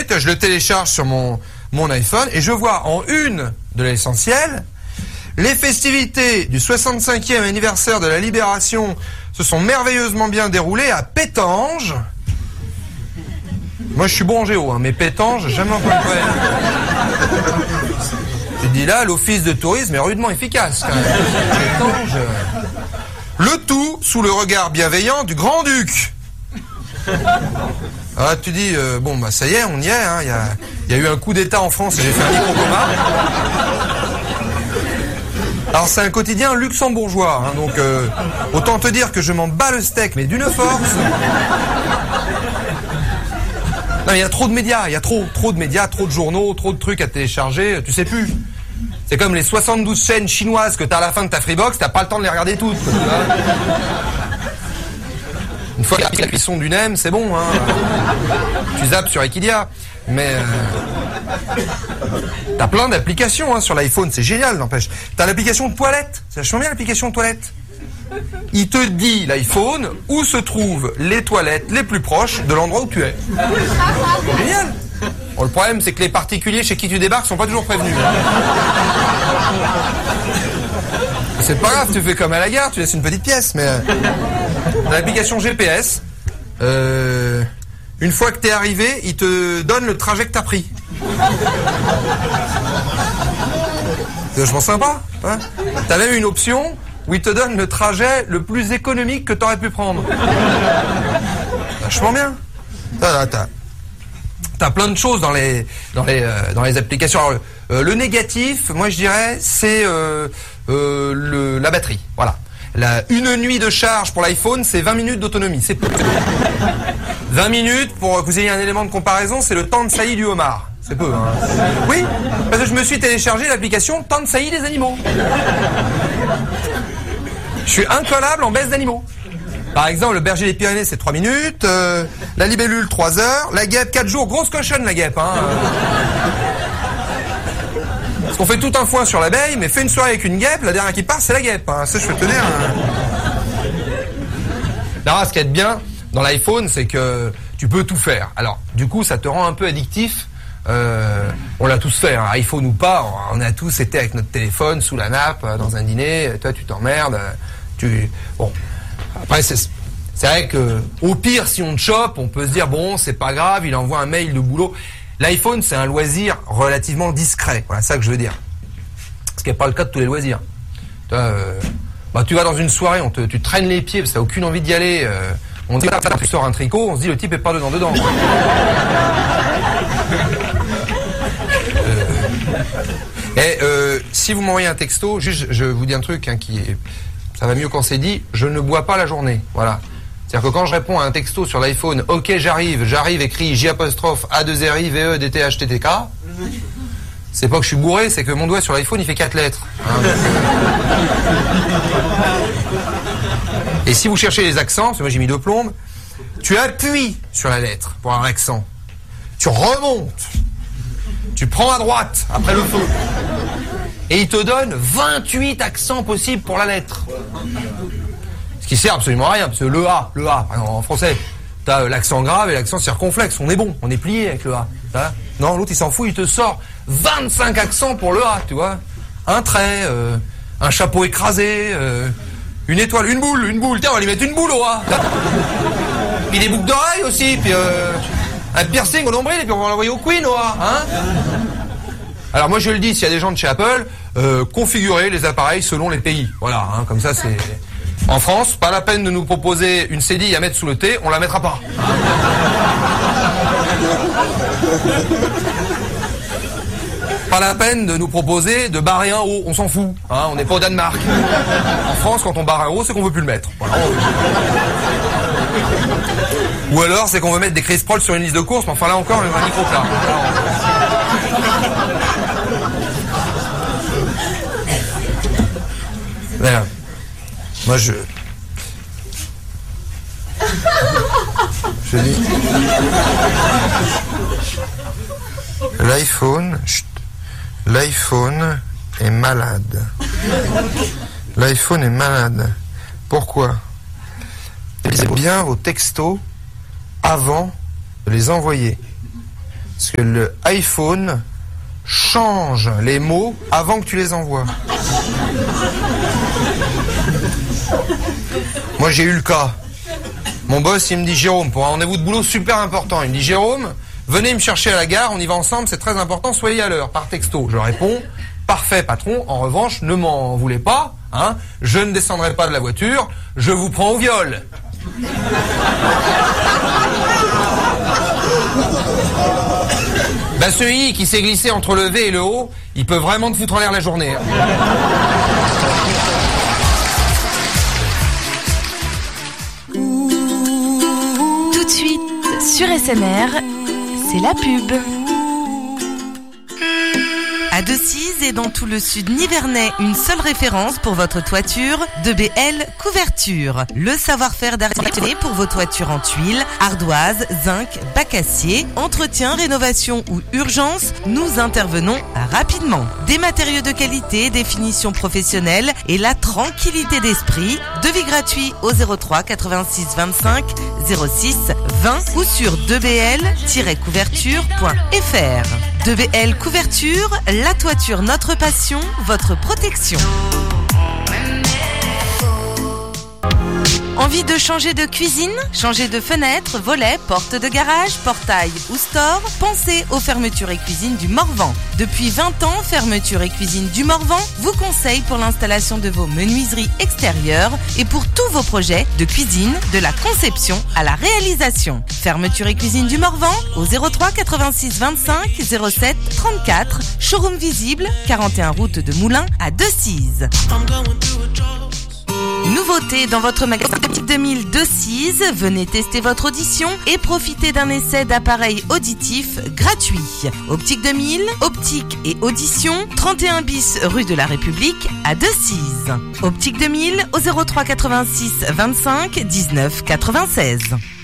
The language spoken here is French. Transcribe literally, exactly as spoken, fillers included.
je le télécharge sur mon, mon iPhone et je vois en une de l'essentiel, les festivités du soixante-cinquième anniversaire de la Libération se sont merveilleusement bien déroulées à Pétange. Moi je suis bon en géo, hein, mais Pétange, jamais entendu parler. Tu dis là, l'office de tourisme est rudement efficace quand même. Pétange. Le tout sous le regard bienveillant du grand-duc. Ah, tu dis, euh, bon, bah ça y est, on y est, hein, il y a, y a eu un coup d'état en France et j'ai fait un micro-coma. Alors c'est un quotidien luxembourgeois, hein, donc euh, autant te dire que je m'en bats le steak, mais d'une force. Non, il y a trop de médias, il y a trop, trop de médias, trop de journaux, trop de trucs à télécharger, tu sais plus. C'est comme les soixante-douze chaînes chinoises que t'as à la fin de ta Freebox, t'as pas le temps de les regarder toutes. Une fois que t'as la cuisson du Nem, c'est bon, hein. Tu zappes sur Equidia. Mais euh, t'as plein d'applications hein, sur l'iPhone, c'est génial, n'empêche. T'as l'application de toilette, c'est vachement bien l'application de toilette. Il te dit, l'iPhone, où se trouvent les toilettes les plus proches de l'endroit où tu es. C'est génial. Bon, le problème, c'est que les particuliers chez qui tu débarques sont pas toujours prévenus. C'est pas grave, tu fais comme à la gare, tu laisses une petite pièce, mais... Euh, l'application G P S, euh, une fois que t'es arrivé, il te donne le trajet que t'as pris. C'est vachement sympa, hein. T'as même une option où il te donne le trajet le plus économique que t'aurais pu prendre. Vachement bien. T'as, t'as, t'as plein de choses dans les, dans les, euh, dans les applications. Alors, euh, le négatif, moi je dirais, c'est euh, euh, le, la batterie. Voilà. La, une nuit de charge pour l'iPhone, c'est vingt minutes d'autonomie. C'est peu. vingt minutes, pour que vous ayez un élément de comparaison, c'est le temps de saillie du homard. C'est peu, hein. Oui, parce que je me suis téléchargé l'application temps de saillie des animaux. Je suis incollable en baisse d'animaux. Par exemple, le berger des Pyrénées, c'est trois minutes. Euh, la libellule, trois heures. La guêpe, quatre jours. Grosse cochonne, la guêpe, hein. Parce qu'on fait tout un foin sur l'abeille, mais fait une soirée avec une guêpe, la dernière qui part, c'est la guêpe. Hein. Ça, je peux te dire. Hein. Non, ce qui est bien dans l'iPhone, c'est que tu peux tout faire. Alors, du coup, ça te rend un peu addictif. Euh, on l'a tous fait, hein. iPhone ou pas, on a tous été avec notre téléphone sous la nappe, dans un dîner. Toi, tu t'emmerdes. Tu... Bon. Après, c'est... c'est vrai que, au pire, si on te chope, on peut se dire, bon, c'est pas grave, il envoie un mail de boulot. L'iPhone, c'est un loisir relativement discret. Voilà, c'est ça que je veux dire. Ce qui n'est pas le cas de tous les loisirs. Tu, euh, bah, tu vas dans une soirée, on te, tu traînes les pieds parce que tu n'as aucune envie d'y aller. Euh, on dit, tu sors un tricot, on se dit, le type est pas dedans, dedans. euh, et euh, si vous m'envoyez un texto, juste, je vous dis un truc hein, qui est, ça va mieux quand c'est dit, je ne bois pas la journée. Voilà. C'est-à-dire que quand je réponds à un texto sur l'iPhone, ok j'arrive, j'arrive écrit J apostrophe A deux R I V E D T H T T K, c'est pas que je suis bourré, c'est que mon doigt sur l'iPhone il fait quatre lettres. Hein. Et si vous cherchez les accents, parce que moi j'ai mis deux plombes, tu appuies sur la lettre pour un accent, tu remontes, tu prends à droite après le feu, et il te donne vingt-huit accents possibles pour la lettre. Ce qui sert absolument à rien, parce que le A, le A, en français, t'as l'accent grave et l'accent circonflexe, on est bon, on est plié avec le A. Non, l'autre il s'en fout, il te sort vingt-cinq accents pour le A, tu vois. Un trait, euh, un chapeau écrasé, euh, une étoile, une boule, une boule, tiens, on va lui mettre une boule au A. Puis des boucles d'oreilles aussi, puis euh, un piercing au nombril, et puis on va l'envoyer au Queen au A, hein. Alors moi je le dis, s'il y a des gens de chez Apple, euh, configurez les appareils selon les pays. Voilà, hein, comme ça c'est... En France, pas la peine de nous proposer une C D I à mettre sous le thé, on la mettra pas. Pas la peine de nous proposer de barrer un haut, on s'en fout, hein, on n'est pas au Danemark. En France, quand on barre un haut, c'est qu'on veut plus le mettre. Voilà. Ou alors, c'est qu'on veut mettre des Chris Paul sur une liste de courses, mais enfin là encore, un micro plat. Voilà. Moi, je... Je dis... L'iPhone... Chut, L'iPhone est malade. L'iPhone est malade. Pourquoi? Lisez bien vos textos avant de les envoyer. Parce que le iPhone change les mots avant que tu les envoies. Moi, j'ai eu le cas. Mon boss, il me dit, Jérôme, pour un rendez-vous de boulot super important, il me dit, Jérôme, venez me chercher à la gare, on y va ensemble, c'est très important, soyez à l'heure, par texto. Je réponds, parfait patron, en revanche, ne m'en voulez pas, hein, je ne descendrai pas de la voiture, je vous prends au viol. Bah ce i qui s'est glissé entre le V et le O, il peut vraiment te foutre en l'air la journée. Hein. Tout de suite, sur S N R, c'est la pub. À Decize et dans tout le sud nivernais, une seule référence pour votre toiture, deux B L Couverture. Le savoir-faire d'articuler pour vos toitures en tuiles, ardoise, zinc, bac acier, entretien, rénovation ou urgence, nous intervenons rapidement. Des matériaux de qualité, des finitions professionnelles et la tranquillité d'esprit. Devis gratuit au zéro trois quatre-vingt-six vingt-cinq zéro six vingt ou sur deux b l tiret couverture point f r. deux B L Couverture, la toiture notre passion, votre protection. Envie de changer de cuisine, changer de fenêtre, volet, porte de garage, portail ou store? Pensez aux Fermetures et Cuisines du Morvan. Depuis vingt ans, Fermetures et Cuisines du Morvan vous conseille pour l'installation de vos menuiseries extérieures et pour tous vos projets de cuisine, de la conception à la réalisation. Fermetures et Cuisines du Morvan au zéro trois quatre-vingt-six vingt-cinq zéro sept trente-quatre, showroom visible, quarante et un route de Moulins à Decize. Nouveauté dans votre magasin Optique deux mille Decize, venez tester votre audition et profitez d'un essai d'appareil auditif gratuit. Optique deux mille, optique et audition, trente et un bis rue de la République à Decize. Optique deux mille au zéro trois quatre-vingt-six vingt-cinq dix-neuf quatre-vingt-seize.